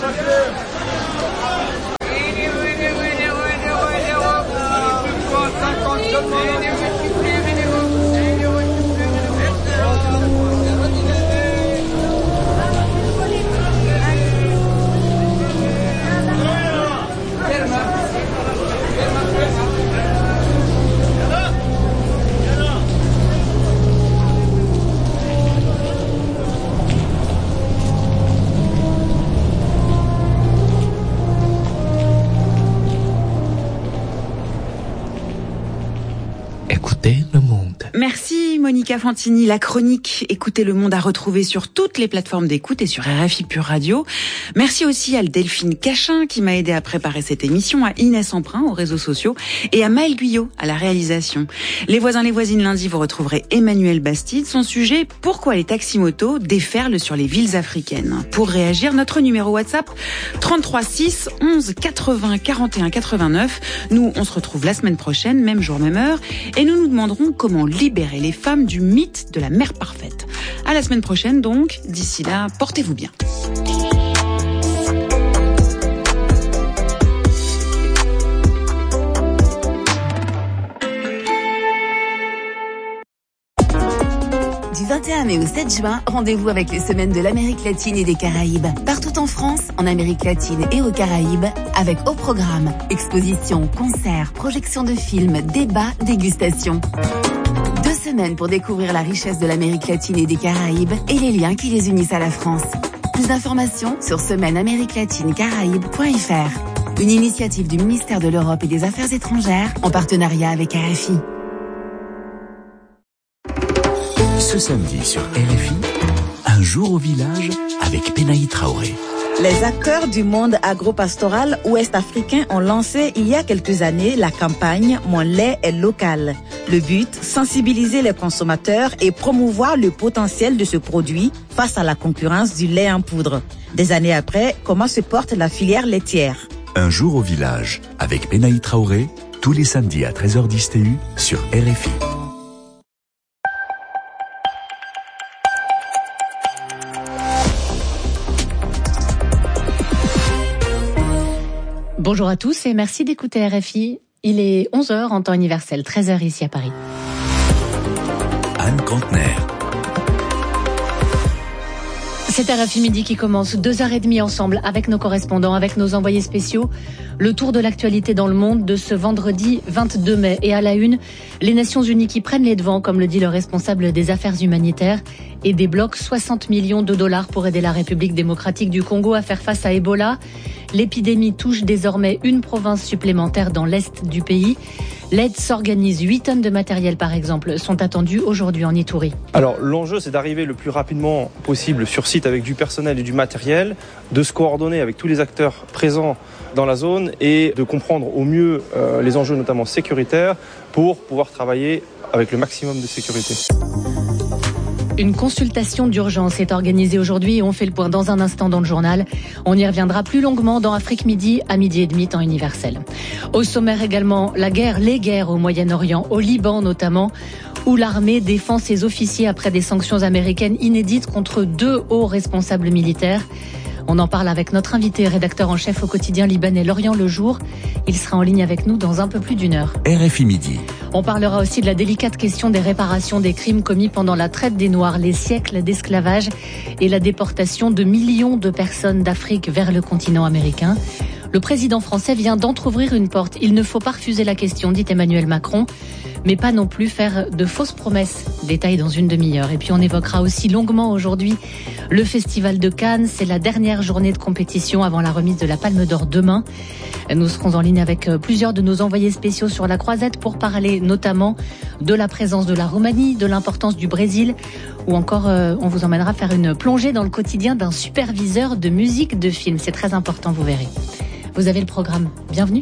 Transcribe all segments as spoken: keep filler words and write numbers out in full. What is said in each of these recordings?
Merci Monica Fantini, la chronique Écoutez le monde à retrouver sur toutes les plateformes d'écoute et sur R F I Pure Radio. Merci aussi à Delphine Cachin qui m'a aidé à préparer cette émission, à Inès Emprunt aux réseaux sociaux et à Maëlle Guyot à la réalisation. Les voisins, les voisines, lundi, vous retrouverez Emmanuel Bastide. Son sujet, pourquoi les taxis-motos déferlent sur les villes africaines. Pour réagir, notre numéro WhatsApp, trente-trois six onze quatre-vingts quarante et un quatre-vingt-neuf. Nous, on se retrouve la semaine prochaine, même jour, même heure, et nous nous demanderons comment libérer les femmes du mythe de la mère parfaite. À la semaine prochaine donc. D'ici là, portez-vous bien. Du vingt et un mai au sept juin, rendez-vous avec les semaines de l'Amérique latine et des Caraïbes. Partout en France, en Amérique latine et aux Caraïbes, avec au programme expositions, concerts, projections de films, débats, dégustations. Deux semaines pour découvrir la richesse de l'Amérique latine et des Caraïbes et les liens qui les unissent à la France. Plus d'informations sur semaine amérique latine caraïbes point f r. Une initiative du ministère de l'Europe et des Affaires étrangères en partenariat avec R F I. Ce samedi sur R F I, un jour au village avec Benaï Traoré. Les acteurs du monde agro-pastoral ouest-africain ont lancé il y a quelques années la campagne « Mon lait est local ». Le but, sensibiliser les consommateurs et promouvoir le potentiel de ce produit face à la concurrence du lait en poudre. Des années après, comment se porte la filière laitière ? Un jour au village avec Benaï Traoré, tous les samedis à treize heures dix T U sur R F I. Bonjour à tous et merci d'écouter R F I. Il est onze heures en temps universel, treize heures ici à Paris. Anne Contener. C'est R F I Midi qui commence, deux heures et demie ensemble avec nos correspondants, avec nos envoyés spéciaux. Le tour de l'actualité dans le monde de ce vendredi vingt-deux mai. Et à la une, les Nations Unies qui prennent les devants, comme le dit le responsable des affaires humanitaires, et débloquent soixante millions de dollars pour aider la République démocratique du Congo à faire face à Ebola. L'épidémie touche désormais une province supplémentaire dans l'est du pays. L'aide s'organise. huit tonnes de matériel, par exemple, sont attendues aujourd'hui en Ituri. Alors, l'enjeu, c'est d'arriver le plus rapidement possible sur site avec du personnel et du matériel, de se coordonner avec tous les acteurs présents dans la zone et de comprendre au mieux euh, les enjeux, notamment sécuritaires, pour pouvoir travailler avec le maximum de sécurité. Une consultation d'urgence est organisée aujourd'hui et on fait le point dans un instant dans le journal. On y reviendra plus longuement dans Afrique Midi à midi et demi temps universel. Au sommaire également, la guerre, les guerres au Moyen-Orient, au Liban notamment, où l'armée défend ses officiers après des sanctions américaines inédites contre deux hauts responsables militaires. On en parle avec notre invité, rédacteur en chef au quotidien libanais L'Orient le Jour. Il sera en ligne avec nous dans un peu plus d'une heure. R F I Midi. On parlera aussi de la délicate question des réparations des crimes commis pendant la traite des Noirs, les siècles d'esclavage et la déportation de millions de personnes d'Afrique vers le continent américain. Le président français vient d'entrouvrir une porte. Il ne faut pas refuser la question, dit Emmanuel Macron, mais pas non plus faire de fausses promesses. Détail dans une demi-heure. Et puis on évoquera aussi longuement aujourd'hui le Festival de Cannes. C'est la dernière journée de compétition avant la remise de la Palme d'Or demain. Nous serons en ligne avec plusieurs de nos envoyés spéciaux sur la croisette pour parler notamment de la présence de la Roumanie, de l'importance du Brésil, ou encore euh, on vous emmènera faire une plongée dans le quotidien d'un superviseur de musique de film. C'est très important, vous verrez. Vous avez le programme. Bienvenue.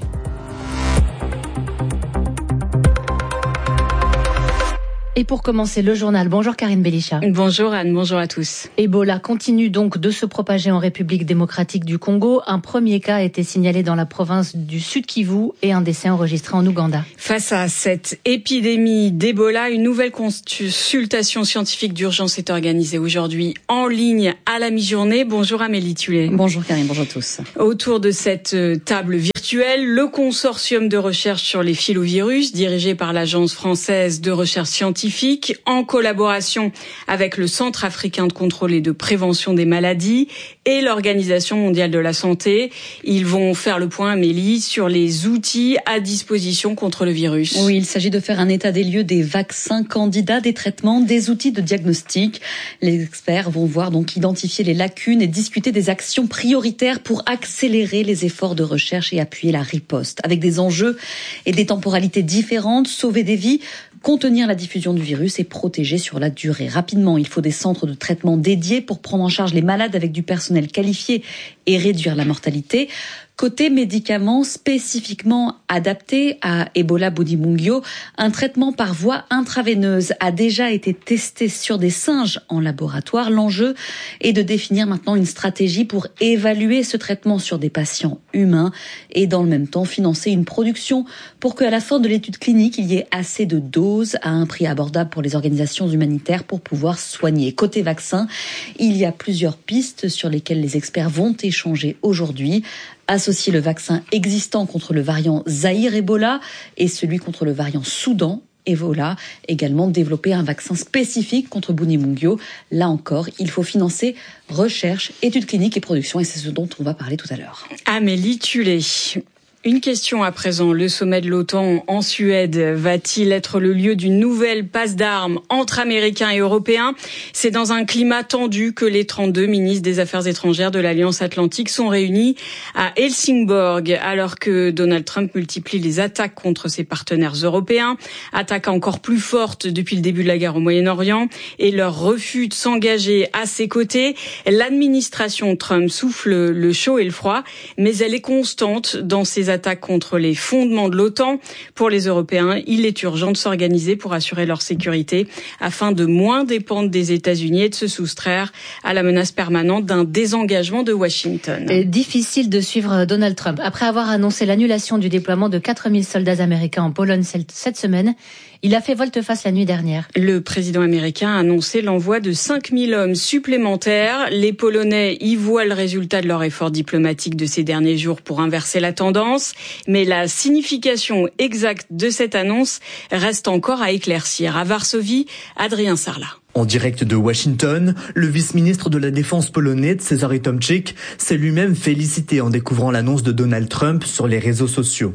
Et pour commencer le journal, bonjour Karine Belisha. Bonjour Anne, bonjour à tous. Ebola continue donc de se propager en République démocratique du Congo. Un premier cas a été signalé dans la province du Sud Kivu et un décès enregistré en Ouganda. Face à cette épidémie d'Ebola, une nouvelle consultation scientifique d'urgence est organisée aujourd'hui en ligne à la mi-journée. Bonjour Amélie Tullet. Bonjour Karine, bonjour à tous. Autour de cette table virtuelle, le consortium de recherche sur les filovirus dirigé par l'Agence française de recherche scientifique en collaboration avec le Centre africain de contrôle et de prévention des maladies et l'Organisation mondiale de la santé. Ils vont faire le point, Amélie, sur les outils à disposition contre le virus. Oui, il s'agit de faire un état des lieux des vaccins candidats, des traitements, des outils de diagnostic. Les experts vont voir donc identifier les lacunes et discuter des actions prioritaires pour accélérer les efforts de recherche et appuyer la riposte. Avec des enjeux et des temporalités différentes, sauver des vies, contenir la diffusion du virus et protéger sur la durée. Rapidement, il faut des centres de traitement dédiés pour prendre en charge les malades avec du personnel qualifié et réduire la mortalité. Côté médicaments spécifiquement adaptés à Ebola Bundibugyo, un traitement par voie intraveineuse a déjà été testé sur des singes en laboratoire. L'enjeu est de définir maintenant une stratégie pour évaluer ce traitement sur des patients humains et dans le même temps financer une production pour qu'à la fin de l'étude clinique, il y ait assez de doses à un prix abordable pour les organisations humanitaires pour pouvoir soigner. Côté vaccin, il y a plusieurs pistes sur lesquelles les experts vont échanger aujourd'hui. Associer le vaccin existant contre le variant Zaïre Ebola et celui contre le variant Soudan Ebola, également développer un vaccin spécifique contre Bundibugyo. Là encore, il faut financer recherche, études cliniques et production et c'est ce dont on va parler tout à l'heure. Amélie Tullet. Une question à présent. Le sommet de l'OTAN en Suède va-t-il être le lieu d'une nouvelle passe d'armes entre Américains et Européens ? C'est dans un climat tendu que les trente-deux ministres des Affaires étrangères de l'Alliance Atlantique sont réunis à Helsingborg, alors que Donald Trump multiplie les attaques contre ses partenaires européens, attaques encore plus fortes depuis le début de la guerre au Moyen-Orient et leur refus de s'engager à ses côtés. L'administration Trump souffle le chaud et le froid, mais elle est constante dans ses attaques contre les fondements de l'OTAN. Pour les Européens, il est urgent de s'organiser pour assurer leur sécurité afin de moins dépendre des États-Unis et de se soustraire à la menace permanente d'un désengagement de Washington. Et difficile de suivre Donald Trump. Après avoir annoncé l'annulation du déploiement de quatre mille soldats américains en Pologne cette semaine, il a fait volte-face la nuit dernière. Le président américain a annoncé l'envoi de cinq mille hommes supplémentaires. Les Polonais y voient le résultat de leur effort diplomatique de ces derniers jours pour inverser la tendance. Mais la signification exacte de cette annonce reste encore à éclaircir. À Varsovie, Adrien Sarlat. En direct de Washington, le vice-ministre de la Défense polonais, Cezary Tomczyk, s'est lui-même félicité en découvrant l'annonce de Donald Trump sur les réseaux sociaux.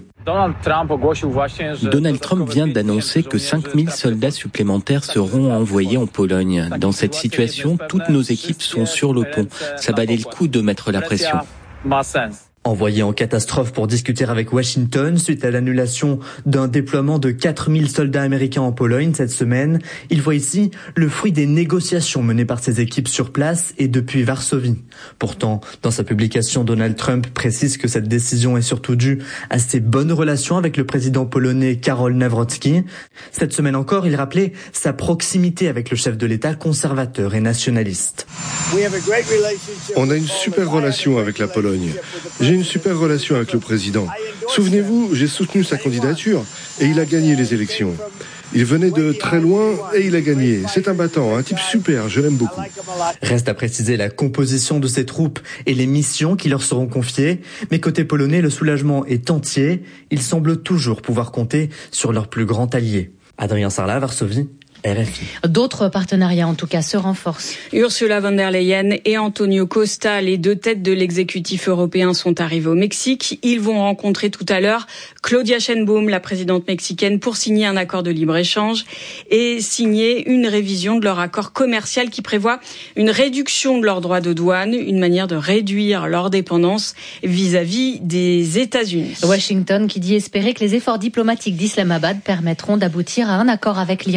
Donald Trump vient d'annoncer que cinq mille soldats supplémentaires seront envoyés en Pologne. Dans cette situation, toutes nos équipes sont sur le pont. Ça valait le coup de mettre la pression. Envoyé en catastrophe pour discuter avec Washington suite à l'annulation d'un déploiement de quatre mille soldats américains en Pologne cette semaine, il voit ici le fruit des négociations menées par ses équipes sur place et depuis Varsovie. Pourtant, dans sa publication, Donald Trump précise que cette décision est surtout due à ses bonnes relations avec le président polonais Karol Nawrocki. Cette semaine encore, il rappelait sa proximité avec le chef de l'État conservateur et nationaliste. On a une super relation avec la Pologne. J'ai une super relation avec le président. Souvenez-vous, j'ai soutenu sa candidature et il a gagné les élections. Il venait de très loin et il a gagné. C'est un battant, un type super, je l'aime beaucoup. Reste à préciser la composition de ces troupes et les missions qui leur seront confiées. Mais côté polonais, le soulagement est entier. Ils semblent toujours pouvoir compter sur leur plus grand allié. Adrien Sarlat, Varsovie. R F I. D'autres partenariats, en tout cas, se renforcent. Ursula von der Leyen et Antonio Costa, les deux têtes de l'exécutif européen, sont arrivés au Mexique. Ils vont rencontrer tout à l'heure Claudia Sheinbaum, la présidente mexicaine, pour signer un accord de libre-échange et signer une révision de leur accord commercial qui prévoit une réduction de leurs droits de douane, une manière de réduire leur dépendance vis-à-vis des États-Unis. Washington qui dit espérer que les efforts diplomatiques d'Islamabad permettront d'aboutir à un accord avec l'Iran. Un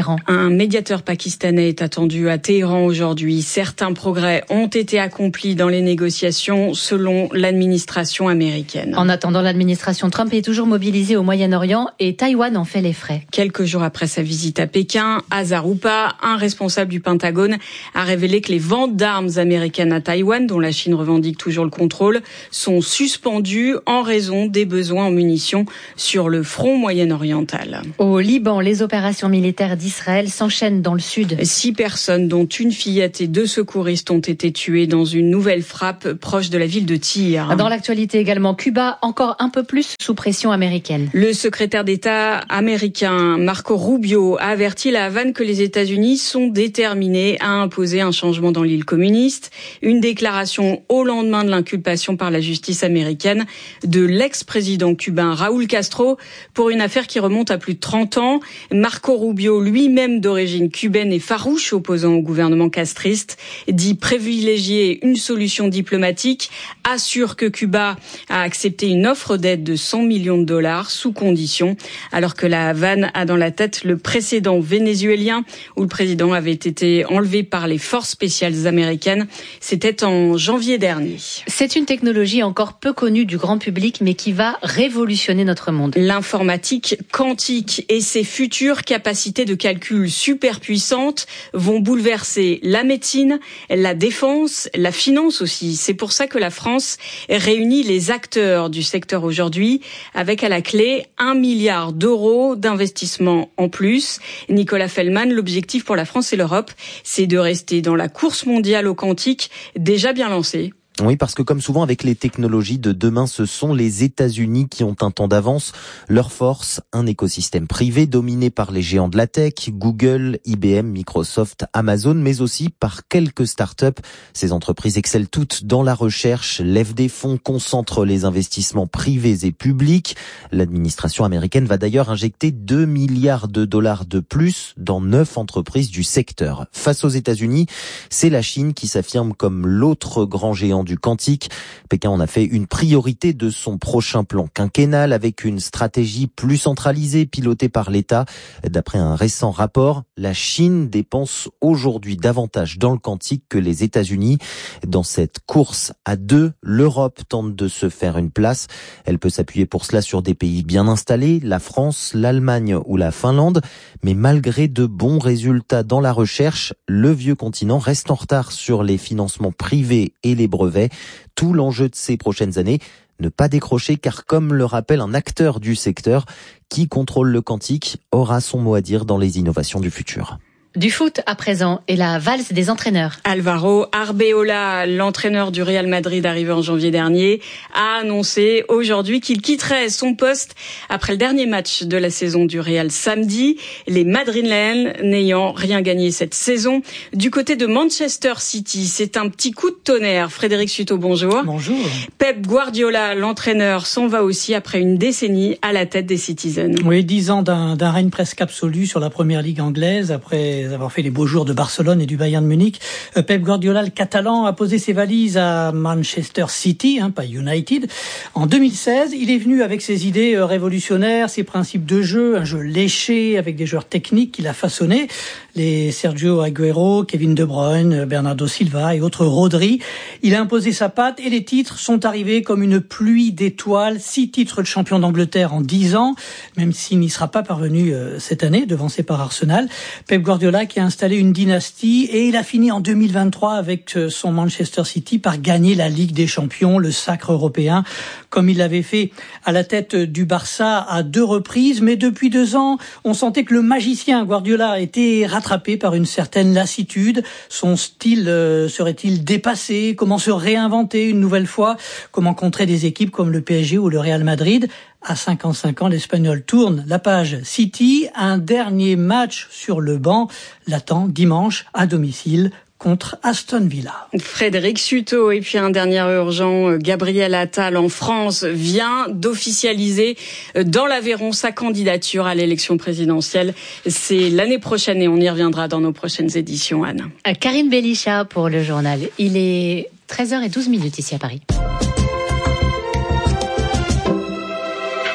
Un médiateur pakistanais est attendu à Téhéran aujourd'hui. Certains progrès ont été accomplis dans les négociations selon l'administration américaine. En attendant, l'administration Trump est toujours mobilisée au Moyen-Orient et Taïwan en fait les frais. Quelques jours après sa visite à Pékin, hasard ou pas, un responsable du Pentagone a révélé que les ventes d'armes américaines à Taïwan, dont la Chine revendique toujours le contrôle, sont suspendues en raison des besoins en munitions sur le front moyen-oriental. Au Liban, les opérations militaires d'Israël s'enchaînent dans le sud. Six personnes, dont une fillette et deux secouristes, ont été tuées dans une nouvelle frappe proche de la ville de Tyr. Dans l'actualité également, Cuba, encore un peu plus sous pression américaine. Le secrétaire d'État américain Marco Rubio a averti la Havane que les États-Unis sont déterminés à imposer un changement dans l'île communiste. Une déclaration au lendemain de l'inculpation par la justice américaine de l'ex-président cubain Raúl Castro pour une affaire qui remonte à plus de trente ans. Marco Rubio, lui-même d'origine cubaine et farouche opposant au gouvernement castriste, dit privilégier une solution diplomatique, assure que Cuba a accepté une offre d'aide de cent millions de dollars sous condition, alors que la Havane a dans la tête le précédent vénézuélien où le président avait été enlevé par les forces spéciales américaines. C'était en janvier dernier. C'est une technologie encore peu connue du grand public, mais qui va révolutionner notre monde. L'informatique quantique et ses futures capacités de calcul super puissantes vont bouleverser la médecine, la défense, la finance aussi. C'est pour ça que la France réunit les acteurs du secteur aujourd'hui, avec à la clé un milliard d'euros d'investissement en plus. Nicolas Fellman, l'objectif pour la France et l'Europe, c'est de rester dans la course mondiale au quantique déjà bien lancée. Oui, parce que comme souvent avec les technologies de demain, ce sont les États-Unis qui ont un temps d'avance. Leur force, un écosystème privé dominé par les géants de la tech, Google, I B M, Microsoft, Amazon, mais aussi par quelques startups. Ces entreprises excellent toutes dans la recherche, lèvent des fonds, concentrent les investissements privés et publics. L'administration américaine va d'ailleurs injecter deux milliards de dollars de plus dans neuf entreprises du secteur. Face aux États-Unis, c'est la Chine qui s'affirme comme l'autre grand géant du quantique. Pékin en a fait une priorité de son prochain plan quinquennal avec une stratégie plus centralisée pilotée par l'État. D'après un récent rapport, la Chine dépense aujourd'hui davantage dans le quantique que les États-Unis. Dans cette course à deux, l'Europe tente de se faire une place. Elle peut s'appuyer pour cela sur des pays bien installés, la France, l'Allemagne ou la Finlande. Mais malgré de bons résultats dans la recherche, le vieux continent reste en retard sur les financements privés et les brevets. Tout l'enjeu de ces prochaines années, ne pas décrocher car comme le rappelle un acteur du secteur, qui contrôle le quantique aura son mot à dire dans les innovations du futur. Du foot à présent et la valse des entraîneurs. Alvaro Arbeola, l'entraîneur du Real Madrid arrivé en janvier dernier, a annoncé aujourd'hui qu'il quitterait son poste après le dernier match de la saison du Real samedi. Les Madrilènes n'ayant rien gagné cette saison. Du côté de Manchester City, c'est un petit coup de tonnerre. Frédéric Suto, bonjour. Bonjour. Pep Guardiola, l'entraîneur, s'en va aussi après une décennie à la tête des Citizens. Oui, dix ans d'un, d'un règne presque absolu sur la première ligue anglaise après avoir fait les beaux jours de Barcelone et du Bayern de Munich. Pep Guardiola, le Catalan, a posé ses valises à Manchester City, hein, pas United. En deux mille seize, il est venu avec ses idées révolutionnaires, ses principes de jeu, un jeu léché avec des joueurs techniques qu'il a façonnés, les Sergio Aguero, Kevin De Bruyne, Bernardo Silva et autres Rodri. Il a imposé sa patte et les titres sont arrivés comme une pluie d'étoiles. Six titres de champion d'Angleterre en dix ans, même s'il n'y sera pas parvenu cette année, devancé par Arsenal. Pep Guardiola qui a installé une dynastie et il a fini en deux mille vingt-trois avec son Manchester City par gagner la Ligue des Champions, le sacre européen, comme il l'avait fait à la tête du Barça à deux reprises. Mais depuis deux ans, on sentait que le magicien Guardiola était rattrapé par une certaine lassitude. Son style euh, serait-il dépassé? Comment se réinventer une nouvelle fois? Comment contrer des équipes comme le P S G ou le Real Madrid? À cinquante-cinq ans, l'Espagnol tourne la page. City, un dernier match sur le banc, l'attend dimanche à domicile contre Aston Villa. Frédéric Suto, et puis un dernier urgent, Gabriel Attal en France vient d'officialiser dans l'Aveyron sa candidature à l'élection présidentielle. C'est l'année prochaine et on y reviendra dans nos prochaines éditions, Anne. Karine Belichat pour le journal. Il est treize heures douze ici à Paris.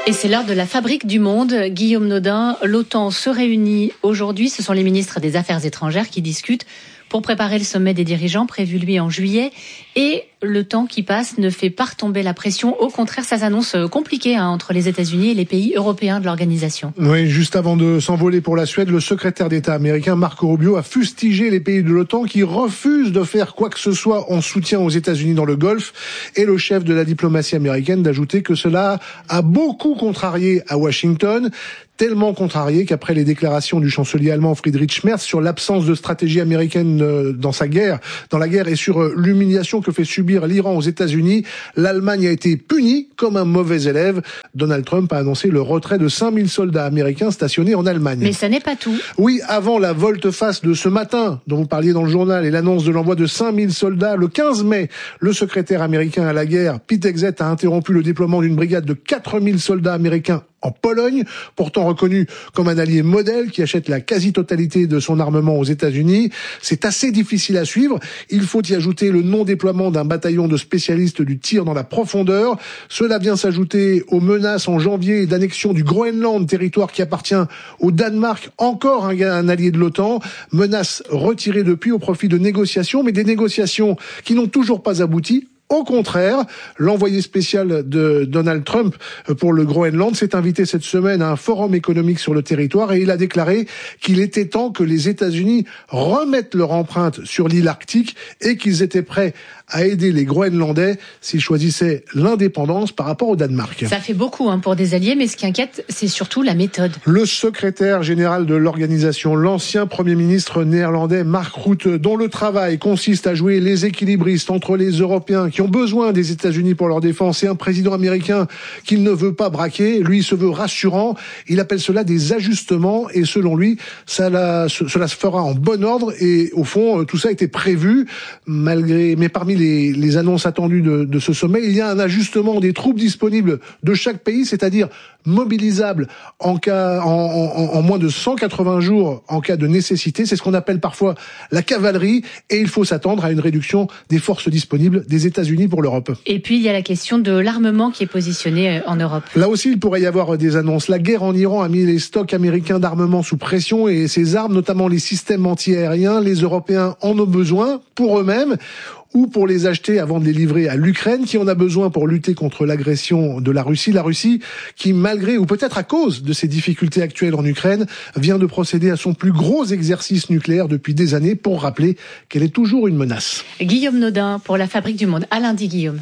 Et c'est l'heure de la fabrique du monde. Guillaume Nodin, l'OTAN se réunit aujourd'hui. Ce sont les ministres des Affaires étrangères qui discutent pour préparer le sommet des dirigeants prévu lui en juillet. Et le temps qui passe ne fait pas retomber la pression. Au contraire, ça s'annonce compliqué hein, entre les États-Unis et les pays européens de l'organisation. Oui, juste avant de s'envoler pour la Suède, le secrétaire d'État américain Marco Rubio a fustigé les pays de l'OTAN qui refusent de faire quoi que ce soit en soutien aux États-Unis dans le Golfe. Et le chef de la diplomatie américaine d'ajouter que cela a beaucoup contrarié à Washington. Tellement contrarié qu'après les déclarations du chancelier allemand Friedrich Merz sur l'absence de stratégie américaine dans sa guerre, dans la guerre et sur l'humiliation que fait subir l'Iran aux États-Unis, l'Allemagne a été punie comme un mauvais élève. Donald Trump a annoncé le retrait de cinq mille soldats américains stationnés en Allemagne. Mais ça n'est pas tout. Oui, avant la volte-face de ce matin, dont vous parliez dans le journal, et l'annonce de l'envoi de cinq mille soldats, le quinze mai, le secrétaire américain à la guerre, Pete Hegseth, a interrompu le déploiement d'une brigade de quatre mille soldats américains en Pologne, pourtant reconnu comme un allié modèle qui achète la quasi-totalité de son armement aux États-Unis. C'est assez difficile à suivre. Il faut y ajouter le non-déploiement d'un bataillon de spécialistes du tir dans la profondeur. Cela vient s'ajouter aux menaces en janvier d'annexion du Groenland, territoire qui appartient au Danemark, encore un, un allié de l'OTAN. Menaces retirées depuis au profit de négociations, mais des négociations qui n'ont toujours pas abouti. Au contraire, l'envoyé spécial de Donald Trump pour le Groenland s'est invité cette semaine à un forum économique sur le territoire et il a déclaré qu'il était temps que les États-Unis remettent leur empreinte sur l'île arctique et qu'ils étaient prêts à aider les Groenlandais s'ils choisissaient l'indépendance par rapport au Danemark. Ça fait beaucoup hein, pour des alliés, mais ce qui inquiète, c'est surtout la méthode. Le secrétaire général de l'organisation, l'ancien Premier ministre néerlandais Mark Rutte, dont le travail consiste à jouer les équilibristes entre les Européens qui ont besoin des États-Unis pour leur défense et un président américain qu'il ne veut pas braquer, lui se veut rassurant. Il appelle cela des ajustements et selon lui, ça la, cela se fera en bon ordre et au fond, tout ça a été prévu malgré, mais parmi les, les annonces attendues de, de ce sommet, il y a un ajustement des troupes disponibles de chaque pays, c'est-à-dire mobilisables en cas, en, en, en moins de cent quatre-vingts jours en cas de nécessité. C'est ce qu'on appelle parfois la cavalerie et il faut s'attendre à une réduction des forces disponibles des États-Unis pour l'Europe. Et puis il y a la question de l'armement qui est positionné en Europe. Là aussi, il pourrait y avoir des annonces. La guerre en Iran a mis les stocks américains d'armement sous pression et ces armes, notamment les systèmes anti-aériens, les Européens en ont besoin pour eux-mêmes ou pour les acheter avant de les livrer à l'Ukraine, qui en a besoin pour lutter contre l'agression de la Russie. La Russie, qui malgré, ou peut-être à cause de ses difficultés actuelles en Ukraine, vient de procéder à son plus gros exercice nucléaire depuis des années pour rappeler qu'elle est toujours une menace. Guillaume Nodin pour la Fabrique du Monde. À lundi, Guillaume.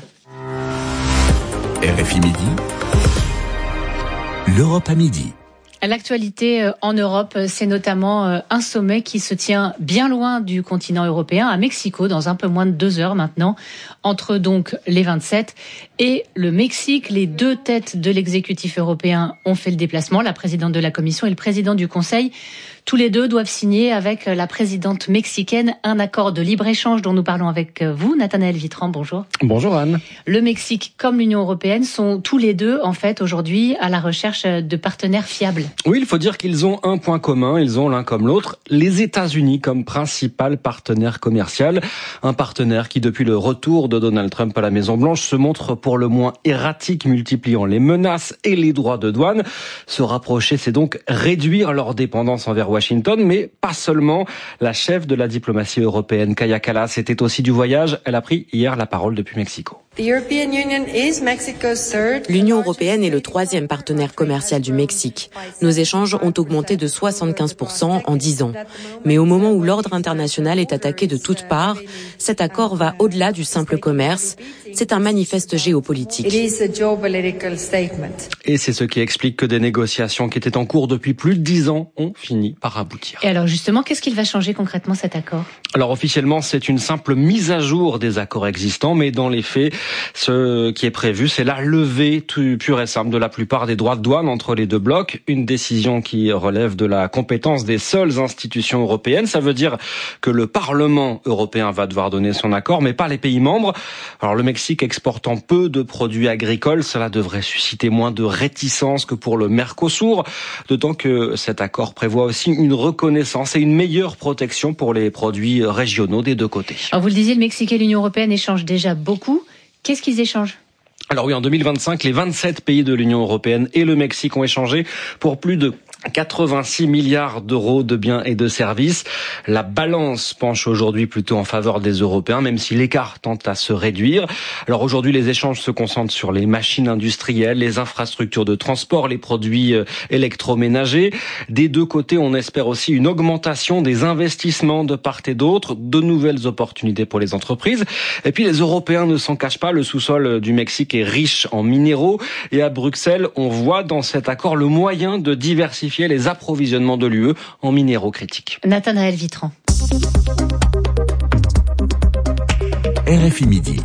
R F I Midi. L'Europe à midi. L'actualité en Europe, c'est notamment un sommet qui se tient bien loin du continent européen, à Mexico, dans un peu moins de deux heures maintenant, entre donc les vingt-sept et le Mexique. Les deux têtes de l'exécutif européen ont fait le déplacement, la présidente de la Commission et le président du Conseil. Tous les deux doivent signer avec la présidente mexicaine un accord de libre-échange dont nous parlons avec vous, Nathanaël Vitran. Bonjour. Bonjour Anne. Le Mexique comme l'Union européenne sont tous les deux en fait aujourd'hui à la recherche de partenaires fiables. Oui, il faut dire qu'ils ont un point commun, ils ont l'un comme l'autre, les États-Unis comme principal partenaire commercial. Un partenaire qui depuis le retour de Donald Trump à la Maison-Blanche se montre pour le moins erratique, multipliant les menaces et les droits de douane. Se rapprocher, c'est donc réduire leur dépendance envers Washington, mais pas seulement. La chef de la diplomatie européenne, Kaja Kallas, était aussi du voyage. Elle a pris hier la parole depuis Mexico. L'Union européenne est le troisième partenaire commercial du Mexique. Nos échanges ont augmenté de soixante-quinze pour cent en dix ans. Mais au moment où l'ordre international est attaqué de toutes parts, cet accord va au-delà du simple commerce. C'est un manifeste géopolitique. Et c'est ce qui explique que des négociations qui étaient en cours depuis plus de dix ans ont fini par aboutir. Et alors justement, qu'est-ce qu'il va changer concrètement cet accord ? Alors officiellement, c'est une simple mise à jour des accords existants, mais dans les faits, ce qui est prévu, c'est la levée pure et simple de la plupart des droits de douane entre les deux blocs. Une décision qui relève de la compétence des seules institutions européennes. Ça veut dire que le Parlement européen va devoir donner son accord, mais pas les pays membres. Alors le Mexique exportant peu de produits agricoles, cela devrait susciter moins de réticence que pour le Mercosur, d'autant que cet accord prévoit aussi une reconnaissance et une meilleure protection pour les produits régionaux des deux côtés. Alors vous le disiez, le Mexique et l'Union européenne échangent déjà beaucoup. Qu'est-ce qu'ils échangent ? Alors oui, en deux mille vingt-cinq, les vingt-sept pays de l'Union européenne et le Mexique ont échangé pour plus de quatre-vingt-six milliards d'euros de biens et de services. La balance penche aujourd'hui plutôt en faveur des Européens, même si l'écart tente à se réduire. Alors aujourd'hui, les échanges se concentrent sur les machines industrielles, les infrastructures de transport, les produits électroménagers. Des deux côtés, on espère aussi une augmentation des investissements de part et d'autre, de nouvelles opportunités pour les entreprises. Et puis les Européens ne s'en cachent pas, le sous-sol du Mexique est riche en minéraux. Et à Bruxelles, on voit dans cet accord le moyen de diversifier les approvisionnements de l'U E en minéraux critiques. Nathanaël Vitran. R F I Midi.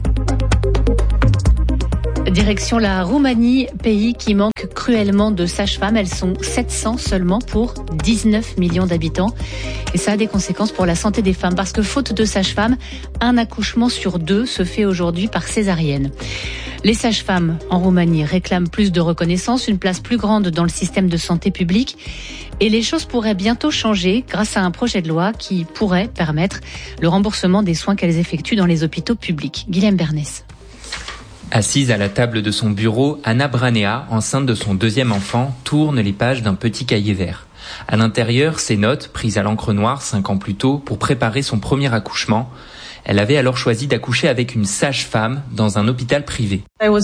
Direction la Roumanie, pays qui manque cruellement de sages-femmes. Elles sont sept cents seulement pour dix-neuf millions d'habitants. Et ça a des conséquences pour la santé des femmes parce que faute de sages-femmes, un accouchement sur deux se fait aujourd'hui par césarienne. Les sages-femmes en Roumanie réclament plus de reconnaissance, une place plus grande dans le système de santé publique. Et les choses pourraient bientôt changer grâce à un projet de loi qui pourrait permettre le remboursement des soins qu'elles effectuent dans les hôpitaux publics. Guilhem Bernès. Assise à la table de son bureau, Anna Branea, enceinte de son deuxième enfant, tourne les pages d'un petit cahier vert. À l'intérieur, ses notes, prises à l'encre noire cinq ans plus tôt pour préparer son premier accouchement. Elle avait alors choisi d'accoucher avec une sage-femme dans un hôpital privé.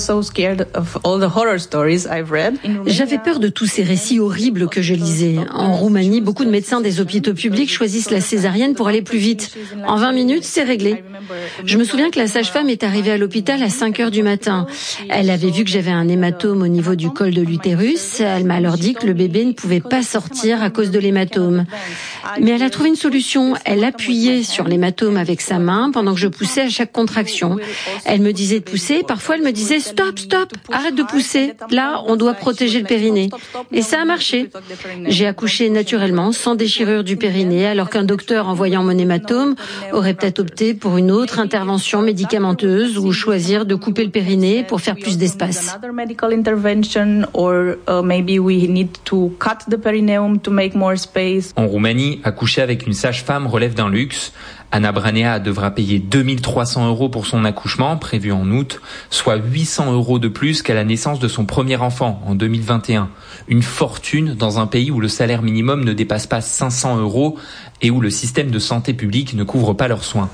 J'avais peur de tous ces récits horribles que je lisais. En Roumanie, beaucoup de médecins des hôpitaux publics choisissent la césarienne pour aller plus vite. En vingt minutes, c'est réglé. Je me souviens que la sage-femme est arrivée à l'hôpital à cinq heures du matin. Elle avait vu que j'avais un hématome au niveau du col de l'utérus. Elle m'a alors dit que le bébé ne pouvait pas sortir à cause de l'hématome. Mais elle a trouvé une solution. Elle appuyait sur l'hématome avec sa main pendant que je poussais à chaque contraction. Elle me disait de pousser, parfois elle me disait stop, stop, arrête de pousser. Là, on doit protéger le périnée. Et ça a marché. J'ai accouché naturellement, sans déchirure du périnée, alors qu'un docteur en voyant mon hématome aurait peut-être opté pour une autre intervention médicamenteuse ou choisir de couper le périnée pour faire plus d'espace. En Roumanie, accoucher avec une sage-femme relève d'un luxe. Anna Branea devra payer deux mille trois cents euros pour son accouchement, prévu en août, soit huit cents euros de plus qu'à la naissance de son premier enfant en deux mille vingt et un. Une fortune dans un pays où le salaire minimum ne dépasse pas cinq cents euros et où le système de santé publique ne couvre pas leurs soins.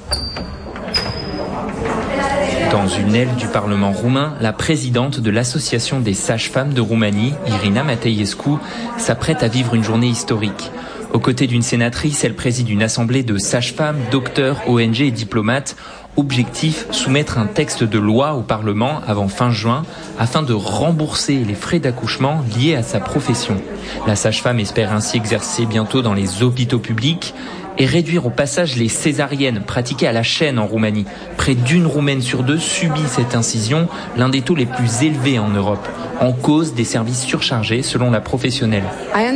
Dans une aile du Parlement roumain, la présidente de l'Association des sages-femmes de Roumanie, Irina Mateiescu, s'apprête à vivre une journée historique. Aux côtés d'une sénatrice, elle préside une assemblée de sages-femmes, docteurs, O N G et diplomates. Objectif, soumettre un texte de loi au Parlement avant fin juin afin de rembourser les frais d'accouchement liés à sa profession. La sage-femme espère ainsi exercer bientôt dans les hôpitaux publics et réduire au passage les césariennes pratiquées à la chaîne en Roumanie. Près d'une Roumaine sur deux subit cette incision, l'un des taux les plus élevés en Europe, en cause des services surchargés selon la professionnelle.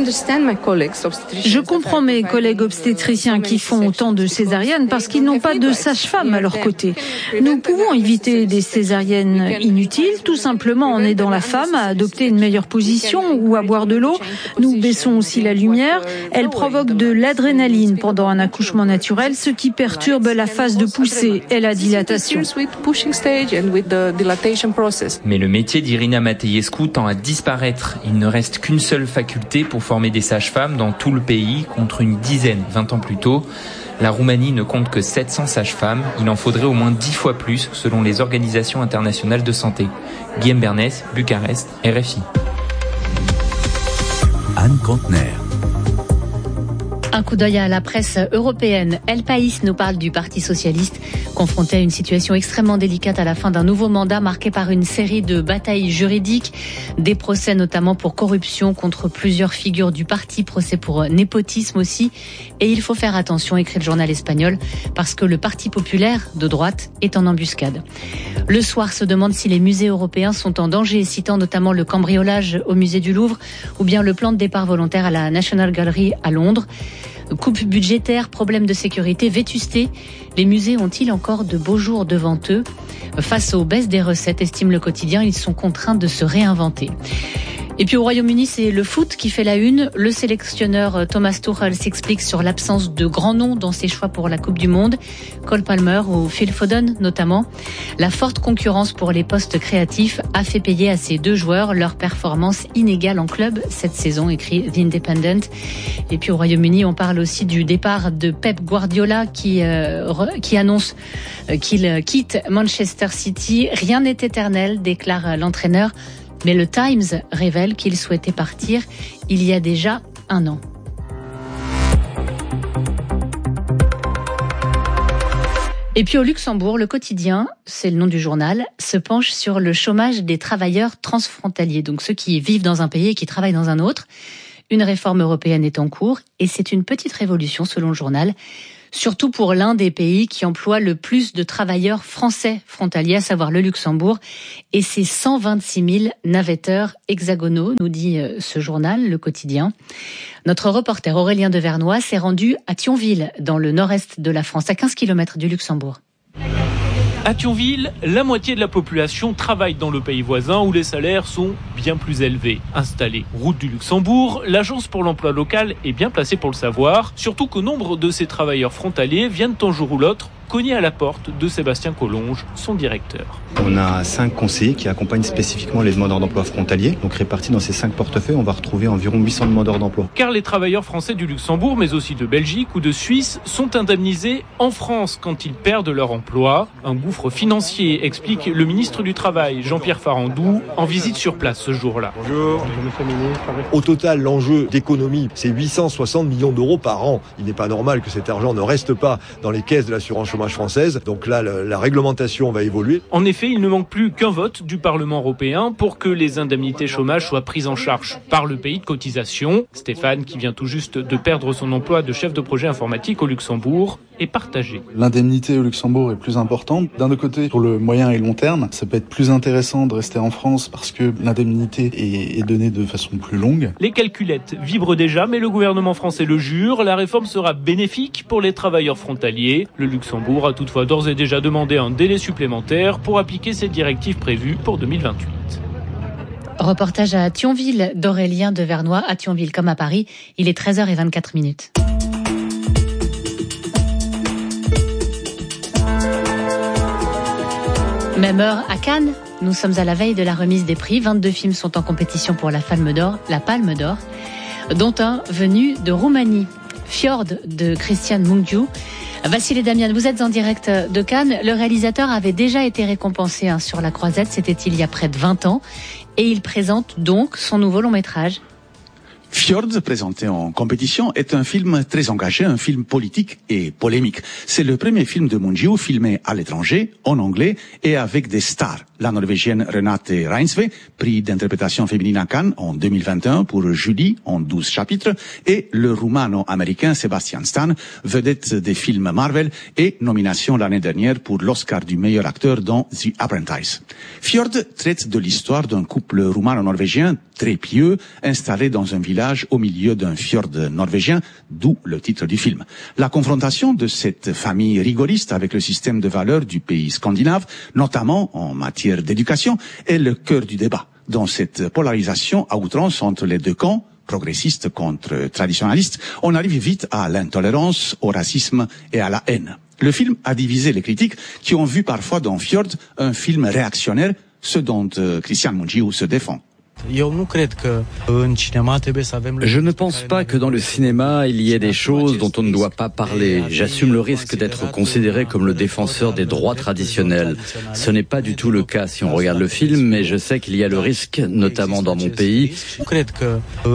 Je comprends mes collègues obstétriciens qui font autant de césariennes parce qu'ils n'ont pas de sage-femme à leur côté. Nous pouvons éviter des césariennes inutiles, tout simplement en aidant la femme à adopter une meilleure position ou à boire de l'eau. Nous baissons aussi la lumière. Elle provoque de l'adrénaline pendant un accouchement naturel, ce qui perturbe la phase de poussée et la dilatation. Mais le métier d'Irina Mateiescu tend à disparaître. Il ne reste qu'une seule faculté pour former des sages-femmes dans tout le pays, contre une dizaine vingt ans plus tôt. La Roumanie ne compte que sept cents sages-femmes. Il en faudrait au moins dix fois plus, selon les organisations internationales de santé. Guilhem Bernès, Bucarest, R F I. Anne Kantner. Un coup d'œil à la presse européenne. El País nous parle du Parti socialiste, confronté à une situation extrêmement délicate à la fin d'un nouveau mandat marqué par une série de batailles juridiques, des procès notamment pour corruption contre plusieurs figures du parti, procès pour népotisme aussi. Et il faut faire attention, écrit le journal espagnol, parce que le Parti populaire de droite est en embuscade. Le Soir se demande si les musées européens sont en danger, citant notamment le cambriolage au musée du Louvre ou bien le plan de départ volontaire à la National Gallery à Londres. Coupe budgétaire, problème de sécurité, vétusté. Les musées ont-ils encore de beaux jours devant eux ? Face aux baisses des recettes, estime le quotidien, ils sont contraints de se réinventer. Et puis au Royaume-Uni, c'est le foot qui fait la une. Le sélectionneur Thomas Tuchel s'explique sur l'absence de grands noms dans ses choix pour la Coupe du Monde. Cole Palmer ou Phil Foden notamment. La forte concurrence pour les postes créatifs a fait payer à ces deux joueurs leur performance inégale en club cette saison, écrit The Independent. Et puis au Royaume-Uni, on parle aussi du départ de Pep Guardiola qui, euh, re, qui annonce euh, qu'il quitte Manchester City. Rien n'est éternel, déclare l'entraîneur. Mais le Times révèle qu'il souhaitait partir il y a déjà un an. Et puis au Luxembourg, le quotidien, c'est le nom du journal, se penche sur le chômage des travailleurs transfrontaliers, donc ceux qui vivent dans un pays et qui travaillent dans un autre. Une réforme européenne est en cours et c'est une petite révolution selon le journal. Surtout pour l'un des pays qui emploie le plus de travailleurs français frontaliers, à savoir le Luxembourg, et ses cent vingt-six mille navetteurs hexagonaux, nous dit ce journal, le quotidien. Notre reporter Aurélien Devernois s'est rendu à Thionville, dans le nord-est de la France, à quinze kilomètres du Luxembourg. À Thionville, la moitié de la population travaille dans le pays voisin où les salaires sont bien plus élevés. Installée route du Luxembourg, l'Agence pour l'emploi local est bien placée pour le savoir, surtout que nombre de ces travailleurs frontaliers viennent un jour ou l'autre cogner à la porte de Sébastien Collonge, son directeur. On a cinq conseillers qui accompagnent spécifiquement les demandeurs d'emploi frontaliers. Donc répartis dans ces cinq portefeuilles, on va retrouver environ huit cents demandeurs d'emploi. Car les travailleurs français du Luxembourg, mais aussi de Belgique ou de Suisse, sont indemnisés en France quand ils perdent leur emploi. Un gouffre financier, explique le ministre du Travail, Jean-Pierre Farandou, en visite sur place ce jour-là. Bonjour. Au total, l'enjeu d'économie, c'est huit cent soixante millions d'euros par an. Il n'est pas normal que cet argent ne reste pas dans les caisses de l'assurance chômage française. Donc là, la, la réglementation va évoluer. En effet, il ne manque plus qu'un vote du Parlement européen pour que les indemnités chômage soient prises en charge par le pays de cotisation. Stéphane, qui vient tout juste de perdre son emploi de chef de projet informatique au Luxembourg, est partagé. L'indemnité au Luxembourg est plus importante. D'un autre côté, pour le moyen et long terme, ça peut être plus intéressant de rester en France parce que l'indemnité est, est donnée de façon plus longue. Les calculettes vibrent déjà, mais le gouvernement français le jure, la réforme sera bénéfique pour les travailleurs frontaliers. Le Luxembourg a toutefois d'ores et déjà demandé un délai supplémentaire pour appliquer ces directives prévues pour deux mille vingt-huit. Reportage à Thionville d'Aurélien Devernois. À Thionville comme à Paris, il est treize heures vingt-quatre minutes. Même heure à Cannes, nous sommes à la veille de la remise des prix. vingt-deux films sont en compétition pour la Palme d'Or, la Palme d'Or, dont un venu de Roumanie, Fjord de Cristian Mungiu. Vassile Damian, vous êtes en direct de Cannes. Le réalisateur avait déjà été récompensé hein, sur La Croisette, c'était il y a près de vingt ans. Et il présente donc son nouveau long métrage. Fjord, présenté en compétition, est un film très engagé, un film politique et polémique. C'est le premier film de Mungiu filmé à l'étranger, en anglais et avec des stars. La Norvégienne Renate Reinsve, prix d'interprétation féminine à Cannes en deux mille vingt et un pour Julie en douze chapitres, et le Roumano-américain Sebastian Stan, vedette des films Marvel et nomination l'année dernière pour l'Oscar du meilleur acteur dans The Apprentice. Fjord traite de l'histoire d'un couple roumano-norvégien très pieux, installé dans un village au milieu d'un fjord norvégien, d'où le titre du film. La confrontation de cette famille rigoriste avec le système de valeurs du pays scandinave, notamment en matière d'éducation, est le cœur du débat. Dans cette polarisation à outrance entre les deux camps, progressistes contre traditionnalistes, on arrive vite à l'intolérance, au racisme et à la haine. Le film a divisé les critiques qui ont vu parfois dans Fjord un film réactionnaire, ce dont euh, Cristian Mungiu se défend. Je ne pense pas que dans le cinéma, il y ait des choses dont on ne doit pas parler. J'assume le risque d'être considéré comme le défenseur des droits traditionnels. Ce n'est pas du tout le cas si on regarde le film, mais je sais qu'il y a le risque, notamment dans mon pays,